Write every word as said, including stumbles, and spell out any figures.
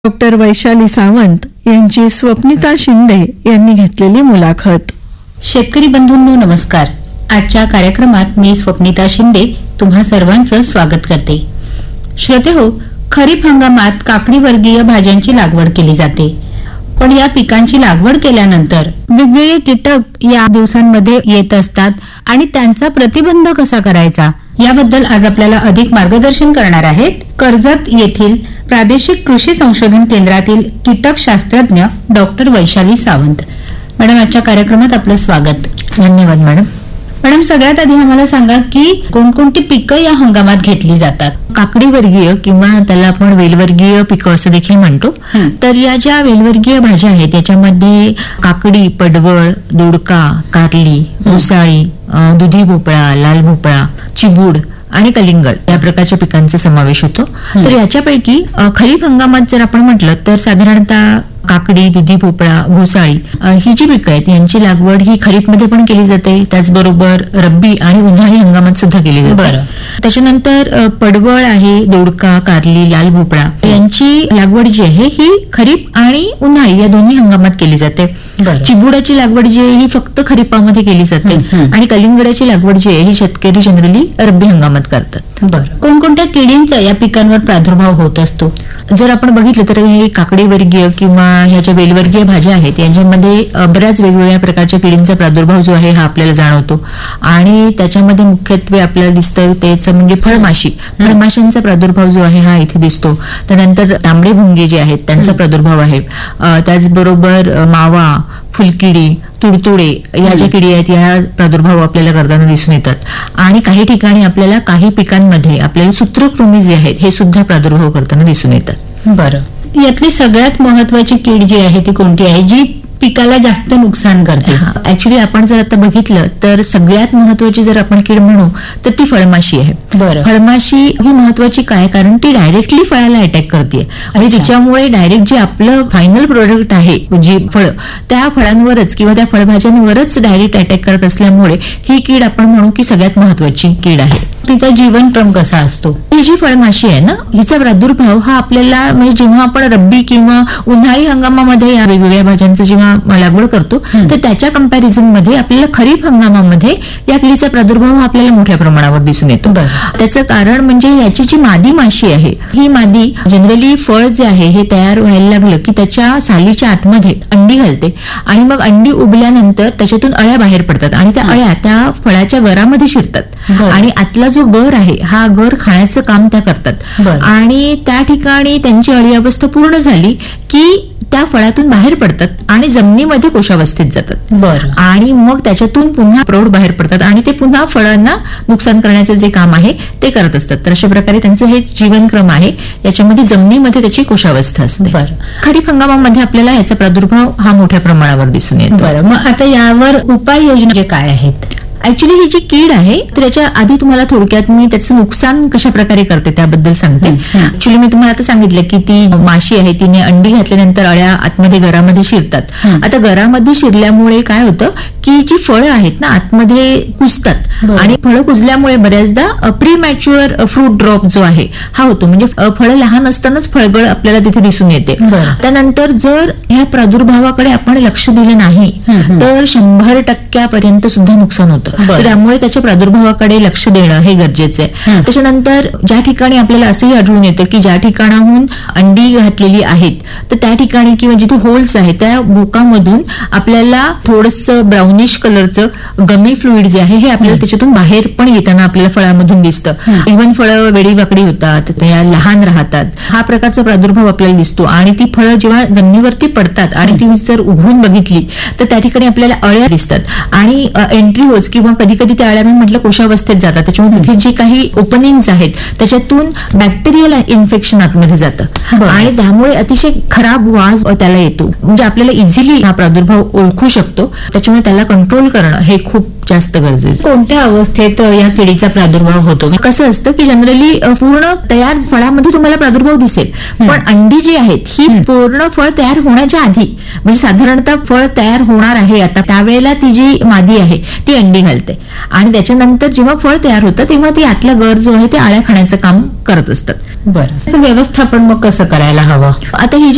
Doctor Vaishali Sawant यांची स्वप्निता शिंदे यांनी घेतलेली मुलाखत. शेतकरी बंधूंनो नमस्कार. आजच्या कार्यक्रमात मी स्वप्निता शिंदे तुम्हा सर्वांचं स्वागत करते. श्रोते हो, खरीप हंगामात काकडी वर्गीय भाज्यांची लागवड केली जाते. पण या पिकांची लागवड केल्यानंतर वेगवेगळे कीटक या दिवसांमध्ये येत असतात आणि त्यांचा प्रतिबंध कसा करायचा याबद्दल आज आपल्याला अधिक मार्गदर्शन करणार आहेत कर्जत येथील प्रादेशिक कृषी संशोधन केंद्रातील कीटक शास्त्रज्ञ डॉक्टर वैशाली सावंत. मॅडम, आजच्या कार्यक्रमात आपलं स्वागत. धन्यवाद मॅडम. मॅडम, सगळ्यात आधी आम्हाला सांगा की कोणकोणती पिकं या हंगामात घेतली जातात. काकडी वर्गीय किंवा त्याला आपण वेलवर्गीय पिकं असं देखील म्हणतो. तर या ज्या वेलवर्गीय भाज्या आहेत त्याच्यामध्ये काकडी, पडवळ, दोडका, कारली, घोसाळी, दुधी भोपळा, लाल भोपळा, चिबूड आणि कलिंगड या प्रकारच्या पिकांचा समावेश होतो. तर याच्यापैकी खरीप हंगामात जर आपण म्हटलं तर साधारणतः काकडी, दुधी भोपळा, घोसाळी ही जी पिकं आहेत यांची लागवड ही खरीपमध्ये पण केली जाते, त्याचबरोबर रब्बी आणि उन्हाळी हंगामात सुद्धा केली जाते. त्याच्यानंतर पडवळ आहे, दोडका, कारली, लाल भोपळा यांची लागवड जी आहे ही खरीप आणि उन्हाळी या दोन्ही हंगामात केली जाते. चिबुडाची लागवड जी आहे ही फक्त खरीपामध्ये केली जाते आणि कलिंगडाची लागवड जी आहे ही शेतकरी जनरली रब्बी हंगामात करतात. बरं, कोणकोणत्या किडींचा या पिकांवर प्रादुर्भाव होत असतो? जर आपण बघितलं तर हे काकडी वर्गीय किंवा ह्या ज्या वेलवर्गीय भाज्या आहेत यांच्यामध्ये बऱ्याच वेगवेगळ्या प्रकारच्या किडींचा प्रादुर्भाव जो आहे हा आपल्याला जाणवतो आणि त्याच्यामध्ये मुख्यत्वे आपल्याला दिसतं तेच म्हणजे फळमाशी फळमाशांचा प्रादुर्भाव जो आहे हा इथे दिसतो. त्यानंतर तांबडे भुंगे जे आहेत त्यांचा प्रादुर्भाव आहे. त्याचबरोबर मावा, फुलकिडी, तुडतुडे या ज्या किडी आहेत या प्रादुर्भाव आपल्याला करताना दिसून येतात. आणि काही ठिकाणी आपल्याला काही पिकांमध्ये आपल्याला सूत्रकृमी जे आहेत हे सुद्धा प्रादुर्भाव करताना दिसून येतात. बरं, यातली सगळ्यात महत्वाची कीड जी आहे ती कोणती आहे जी पिकाला जास्त नुकसान करते? ऍक्च्युली आपण जर आता बघितलं तर सगळ्यात महत्वाची जर आपण कीड म्हणू तर ती फळमाशी आहे. बरं, फळमाशी ही महत्वाची काय, कारण ती डायरेक्टली फळाला अटॅक करते आणि तिच्यामुळे डायरेक्ट जे आपलं फायनल प्रोडक्ट आहे जी फळ त्या फळांवरच किंवा त्या फळभाज्यांवरच डायरेक्ट अटॅक करत असल्यामुळे ही कीड आपण म्हणू की सगळ्यात महत्वाची कीड आहे. तिचा जीवनक्रम कसा असतो? ही जी फळमाशी आहे ना हिचा प्रादुर्भाव हा आपल्याला म्हणजे जेव्हा आपण रब्बी किंवा उन्हाळी हंगामामध्ये या वेगवेगळ्या भाज्यांचा जेव्हा लागवड करतो तर त्याच्या कंपॅरिझन मध्ये आपल्याला खरीप हंगामामध्ये या किडीचा प्रादुर्भाव हा आपल्याला मोठ्या प्रमाणावर दिसून येतो. त्याचं कारण म्हणजे याची जी मादी माशी आहे ही मादी जनरली फळ जे आहे हे तयार व्हायला लागलं की त्याच्या सालीच्या आतमध्ये अंडी घालते आणि मग अंडी उबल्यानंतर त्याच्यातून अळ्या बाहेर पडतात आणि त्या अळ्या त्या फळाच्या गरामध्ये शिरतात आणि आतला जो गर आहे हा गर खाण्याचं काम त्या करतात आणि त्या ठिकाणी त्यांची अळी अवस्था पूर्ण झाली की त्या फळातून बाहेर पडतात आणि जमिनीमध्ये कोशावस्थेत जातात. बरं, आणि मग त्याच्यातून पुन्हा प्रौढ बाहेर पडतात आणि ते पुन्हा फळांना नुकसान करण्याचं जे काम आहे ते करत असतात. तर अशा प्रकारे त्यांचं हे जीवनक्रम आहे, याच्यामध्ये जमिनीमध्ये त्याची कोशावस्था असते. बरं, खरीप हंगामामध्ये आपल्याला याचा प्रादुर्भाव हा मोठ्या प्रमाणावर दिसून येतो. बरं, मग आता यावर उपाययोजना काय आहेत? ऍक्च्युली ही जी कीड आहे तर याच्या आधी तुम्हाला थोडक्यात मी त्याचं नुकसान कशा प्रकारे करते त्याबद्दल सांगते. ऍक्च्युली मी तुम्हाला आता सांगितलं की ती माशी आहे तिने अंडी घातल्यानंतर अळ्या आतमध्ये घरामध्ये शिरतात. आता घरामध्ये शिरल्यामुळे काय होतं की जी फळं आहेत ना आतमध्ये कुजतात आणि फळं कुजल्यामुळे बऱ्याचदा प्री मॅच्युअर फ्रूट ड्रॉप जो आहे हा होतो, म्हणजे फळं लहान असतानाच फळगळ आपल्याला तिथे दिसून येते. त्यानंतर जर ह्या प्रादुर्भावाकडे आपण लक्ष दिलं नाही तर शंभर टक्क्यापर्यंत सुद्धा नुकसान होतं. त्यामुळे त्याच्या प्रादुर्भावाकडे लक्ष देणं हे गरजेचं आहे. त्याच्यानंतर ज्या ठिकाणी आपल्याला असंही आढळून येतं की ज्या ठिकाणाहून अंडी घातलेली आहेत तर त्या ठिकाणी किंवा जिथे होल्स आहेत त्या भोकामधून आपल्याला थोडंसं ब्राउनिश कलरचं गमी फ्लुइड जे आहे हे आपल्याला त्याच्यातून बाहेर पण येताना आपल्याला फळामधून दिसतं. इव्हन फळं वेडीवाकडी होतात, त्या लहान राहतात, हा प्रकारचा प्रादुर्भाव आपल्याला दिसतो. आणि ती फळं जेव्हा जमिनीवरती पडतात आणि ती जर उघडून बघितली तर त्या ठिकाणी आपल्याला अळ्या दिसतात आणि एंट्री होज किंवा कधी कधी त्या अळ्या मी म्हटलं कोशावस्थेत जातात, त्याच्यामुळे तिथे जे काही ओपनिंग्स आहेत त्याच्यातून बॅक्टेरियल इन्फेक्शन आतमध्ये जातं आणि त्यामुळे अतिशय खराब वास त्याला येतो. म्हणजे आपल्याला इझिली हा प्रादुर्भाव ओळखू शकतो, त्याच्यामुळे त्याला कंट्रोल करणं हे खूप जास्त गरजेचं. कोणत्या अवस्थेत या किडीचा प्रादुर्भाव होतो? कसं असतं की जनरली पूर्ण तयार फळामध्ये तुम्हाला प्रादुर्भाव दिसेल, पण अंडी जी आहेत ही पूर्ण फळ तयार होण्याच्या आधी म्हणजे साधारणतः फळ तयार होणार आहे आता त्यावेळेला ती जी मादी आहे ती अंडी घालते आणि त्याच्यानंतर जेव्हा फळ तयार होतं तेव्हा ती आतला गर जो आहे ते आळ्या खाण्याचं काम करत असतात. बरं, व्यवस्थापन मग कसं करायला हवं? आता ही जी